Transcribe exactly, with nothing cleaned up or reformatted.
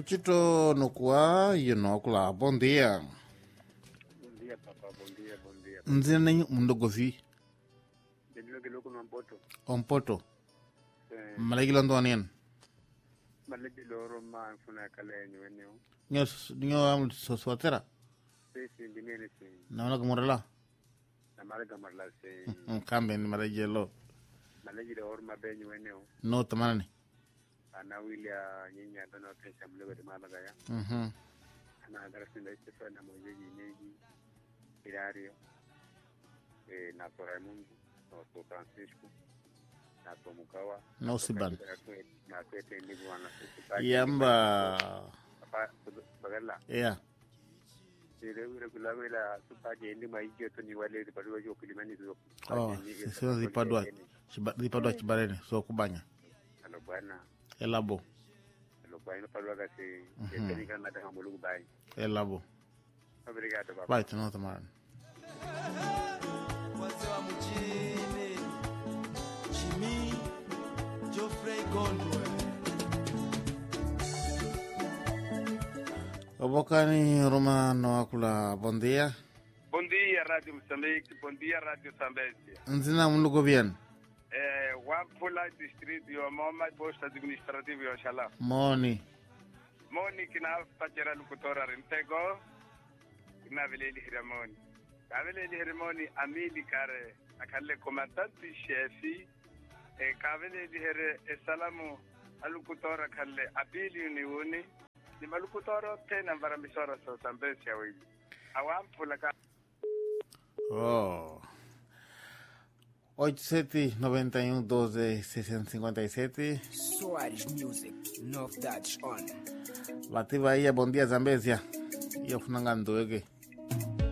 Puchito nukua yinokula. Bom dia. Bom dia, papá. Bom dia, bom dia. Nzina nenyi mundogozi. Dendilo ke loko no mpoto. Ompoto. Eh, Malagi londo anien. maledi loro ma funa kala nywene o. Nyo nyo am so swatera. Se se ndinene se. Na wana kumurela. Na mara gamarla se. Kambe ni malagi lo. Maledi loro ma be nywene o. No tamanani. Ana wilia nyinya dono kesha mlego de mala gaya. Mhm. Ana darasi nda istefa na mojeji neji. Hilario. Eh, na Raimundo, na Francisco. Na Tomukawa. No siban. Na kwete ndibu wana sisi. Yamba. Papa bagala. Yeah. Sire ure kulawela supaje ndi maiji to ni wale ripadwa jo kulimani zo. Oh, sio zipadwa. Zipadwa chibarene so kubanya. Alo bwana. Elabo. Alo bwana padwa kasi yeteni kana ta mulugu bai. Elabo. Obrigado baba. Vai, no tamarani. Wazee wa mjini Jimmy Geoffrey Gondwe Obokani Romano akula. Bom dia. Bom dia, Rádio Moçambique. Bom dia, Rádio Zambésia. Nzina mulugo bien. É, Wampula Distrito e Moma Posto Administrativo e Oxalá. Moni. Moni que na Pachera Locutora Rentego, que na Velele Hiramoni. A Velele Hiramoni, Amili Care, a Kale Comandante Chefe, e Kavele Here, e Salamu, a Locutora Kale, Abili Uniuni, di Malucutora, Tena Varamisora Zambésia. A Wampula. Oh. oito sete nove um doze seiscentos e cinquenta e sete. Soares Music, novidades on. Bativa aí, bom dia Zambésia. E eu fui nangando,